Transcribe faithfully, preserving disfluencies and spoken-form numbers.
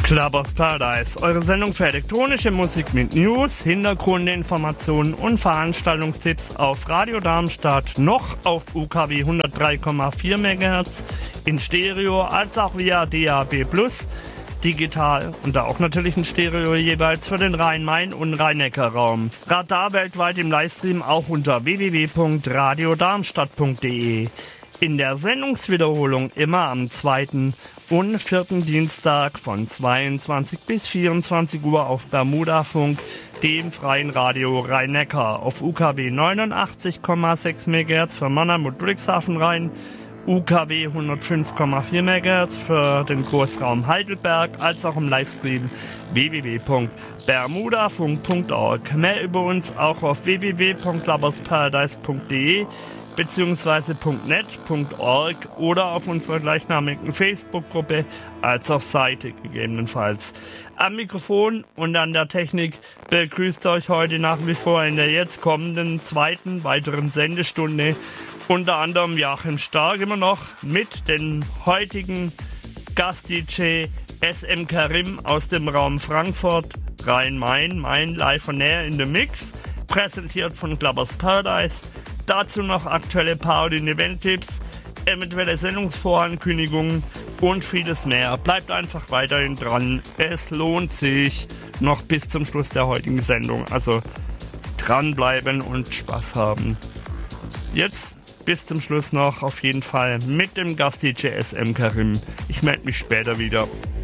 Clubbers Paradise, eure Sendung für elektronische Musik mit News, Hintergrundinformationen und Veranstaltungstipps auf Radio Darmstadt, noch auf U K W hundertdrei Komma vier Megahertz, in Stereo als auch via D A B plus, digital und da auch natürlich in Stereo jeweils für den Rhein-Main- und Rhein-Neckar-Raum. Radar weltweit im Livestream auch unter w w w punkt radio darmstadt punkt d e. In der Sendungswiederholung immer am zweiten und vierten Dienstag von zweiundzwanzig bis vierundzwanzig Uhr auf Bermudafunk, dem freien Radio Rhein-Neckar, auf U K W neunundachtzig Komma sechs Megahertz für Mannheim und Ludwigshafen Rhein, U K W hundertfünf Komma vier Megahertz für den Großraum Heidelberg, als auch im Livestream w w w punkt bermudafunk punkt org. Mehr über uns auch auf w w w punkt clubbersparadise punkt d e beziehungsweise .net punkt org oder auf unserer gleichnamigen Facebook-Gruppe als auch Seite gegebenenfalls. Am Mikrofon und an der Technik begrüßt euch heute nach wie vor in der jetzt kommenden zweiten weiteren Sendestunde unter anderem Joachim Stark immer noch mit den heutigen Gast-D J S M Karim aus dem Raum Frankfurt, Rhein-Main, Main live on air in the Mix, präsentiert von Clubbers Paradise. Dazu noch aktuelle Party- und Event-Tipps, eventuelle Sendungsvorankündigungen und vieles mehr. Bleibt einfach weiterhin dran. Es lohnt sich noch bis zum Schluss der heutigen Sendung. Also dranbleiben und Spaß haben. Jetzt bis zum Schluss noch auf jeden Fall mit dem Gast-D J S M Karim. Ich melde mich später wieder.